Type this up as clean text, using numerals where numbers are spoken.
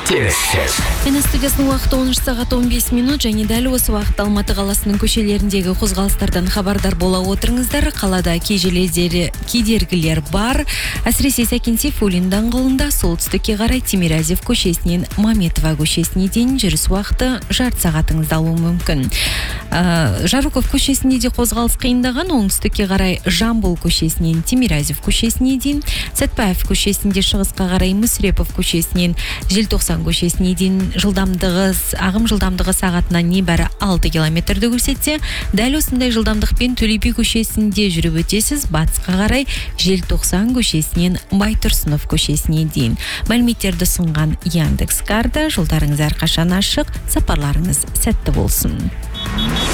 Келіссіз. Мен студиясының уақыты 13 сағат 15 минут және дәл осы уақытта Алматы қаласының көшелеріндегі қозғалыстардан хабардар бола отырыңыздар. Қалада кедергілер бар. Әсіресе Сәкен Сейфуллин даңғылында солтүстікке қарай Тимирязев көшесінен Маметова көшесіне дейін жүріс уақыты жарты сағатыңызды алуы мүмкін. Жароков көшесінде де қозғалыс қиындаған, оңтүстікке қарай Жамбыл көшесінен Тимирязев көшесіне дейін, Сәтпаев көшесінде шығысқа қарай Мүсірепов көшесінен Желтоқсан көшесіне дейін ағым жылдамдығы сағатына небәрі 6 километрді көрсетсе, дәл осындай жылдамдықпен Төле би көшесінде жүріп өтесіз, батысқа қарай Желтоқсан көшесінен Байтұрсынов көшесіне дейін. Мәліметтерді ұсынған Яндекс карта. Жолдарыңыз әрқашан ашық, сапарларыңыз сәтті болсын.